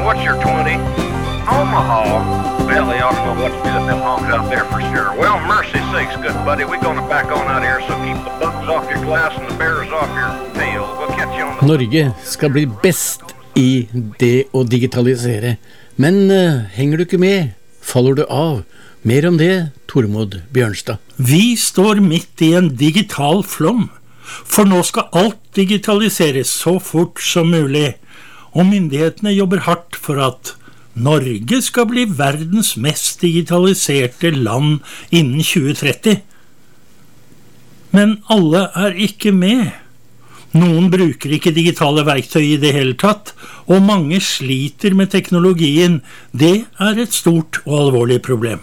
what's your 20? Omaha. Well, they ought to know what to do with them honks out there for sure. Well, mercy sakes, good buddy. We're going to back on out here, so keep the bugs off your glass and the bears off your tail. We'll catch you on the... Norge skal bli best i det å digitalisere. Men henger du ikke med? Faller du av? Mer om det, Tormod Bjørnstad. Vi står midt i en digital flom. For nå skal alt digitaliseres så fort som mulig. Og myndighetene jobber hardt for at Norge skal bli verdens mest digitaliserte land innen 2030. Men alle er ikke med. Noen bruker ikke digitale verktøy i det hele tatt, og mange sliter med teknologien. Det er et stort og alvorlig problem.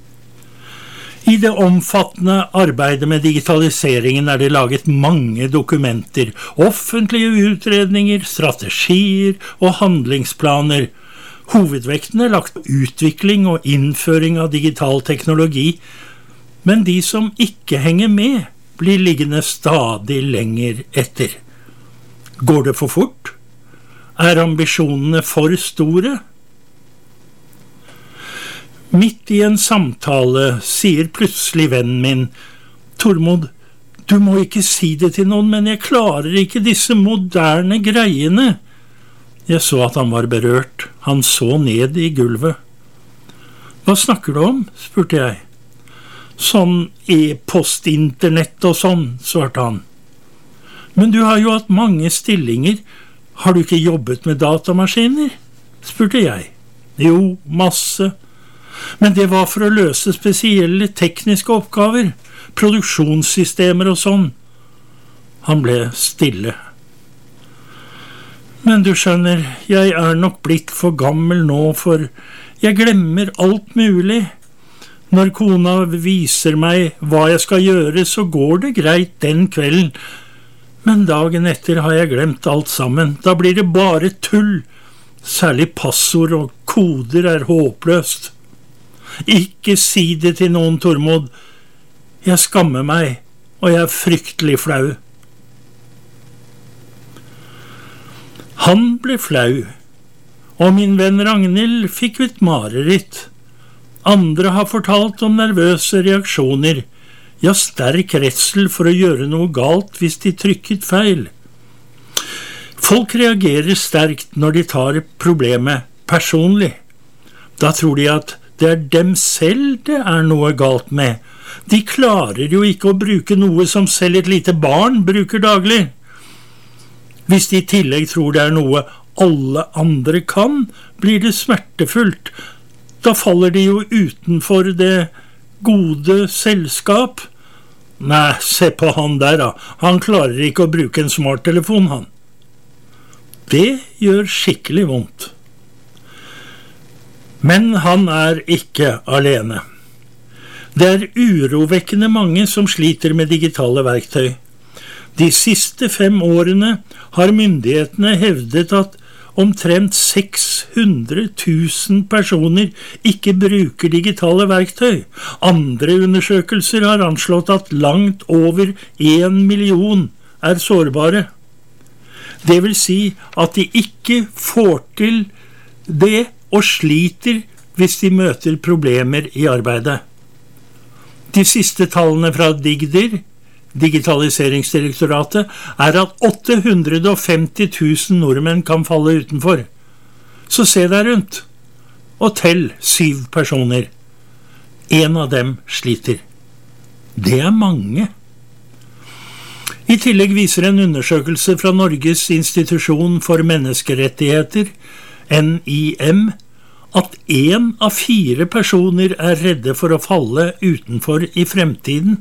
I det omfattende arbeidet med digitaliseringen er det laget mange dokumenter, offentlige utredninger, strategier og handlingsplaner. Hovedvekten er lagt på utvikling og innføring av digital teknologi, men de som ikke henger med, blir liggende stadig lenger etter. Går det for fort? Er ambisjonene for store? Midt i en samtale sier plutselig vennen min, Tormod, du må ikke si det til noen, men jeg klarer ikke disse moderne greiene. Jeg så at han var berørt. Han så ned i gulvet. Hva snakker du om? Spurte jeg. Sånn e-post-internett og sånn, svarte han. Men du har jo hatt mange stillinger. Har du ikke jobbet med datamaskiner? Spurte jeg. Jo, masse. Men det var for å løse spesielle tekniske oppgaver, produksjonssystemer og sånn. Han ble stille. Men du skjønner, jeg er nok blitt for gammel nå, for jeg glemmer alt mulig. Når kona viser meg hva jeg skal gjøre, så går det greit den kvelden. Men dagen etter har jeg glemt alt sammen. Da blir det bare tull. Særlig passord og koder er håpløst. Ikke si det til noen, Tormod. Jeg skammer meg, og jeg er fryktelig flau. Han ble flau, og min venn Ragnhild fikk et mareritt. Andre har fortalt om nervøse reaksjoner, ja, sterk redsel for å gjøre noe galt hvis de trykket feil. Folk reagerer sterkt når de tar problemet personlig. Da tror de at det er dem selv det er noe galt med. De klarer jo ikke å bruke noe som selv et lite barn bruker daglig. Hvis de i tillegg tror det er noe alle andre kan, blir det smertefullt. Da faller de jo utenfor det gode selskap. Nei, se på han der da. Han klarer ikke å bruke en smarttelefon, han. Det gjør skikkelig vondt. Men han er ikke alene. Det er urovekkende mange som sliter med digitale verktøy. De siste 5 årene har myndighetene hevdet at omtrent 600 000 personer ikke bruker digitale verktøy. Andre undersøkelser har anslått at langt over 1 million er sårbare. Det vil si at de ikke får til det og sliter hvis de møter problemer i arbeidet. De siste tallene fra Digdir, Digitaliseringsdirektoratet, er at 850 000 nordmenn kan falle utenfor. Så se deg rundt, og tell 7 personer. En av dem sliter. Det er mange. I tillegg viser en undersøkelse fra Norges institusjon for menneskerettigheter, NIM, at 1 av 4 personer er redde for å falle utenfor i fremtiden.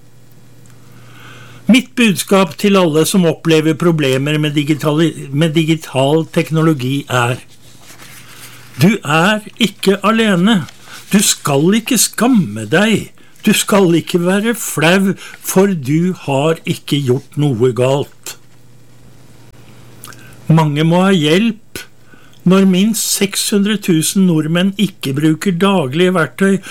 Mitt budskap til alle som opplever problemer med digital teknologi er: du er ikke alene. Du skal ikke skamme deg. Du skal ikke være flau, for du har ikke gjort noe galt. Mange må ha hjelp. Når minst 600 000 nordmenn ikke bruker daglige verktøy,